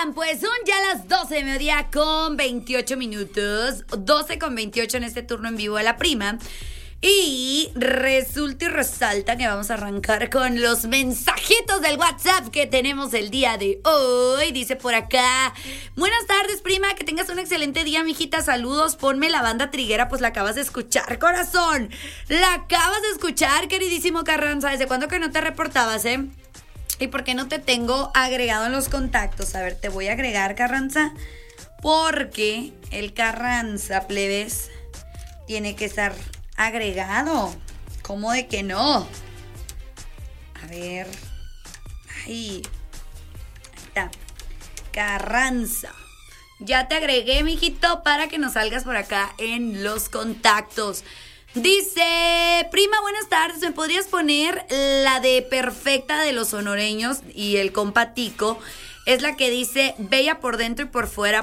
están? Pues son ya las 12 de mediodía con 28 minutos, 12 con 28 en este turno en vivo de La Prima. Y resulta y resalta que vamos a arrancar con los mensajitos del WhatsApp que tenemos el día de hoy. Dice por acá: buenas tardes, prima, que tengas un excelente día, mijita, saludos, ponme la banda triguera, pues la acabas de escuchar, corazón. La acabas de escuchar, queridísimo Carranza. ¿Desde cuándo que no te reportabas, ¿Y por qué no te tengo agregado en los contactos? A ver, te voy a agregar, Carranza, porque el Carranza, plebes, tiene que estar agregado. ¿Cómo de que no? A ver. Ahí está. Carranza. Ya te agregué, mijito, para que nos salgas por acá en los contactos. Dice: prima, buenas tardes, ¿me podrías poner la de Perfecta de los Sonoreños y el compa Tico? Es la que dice: bella por dentro y por fuera,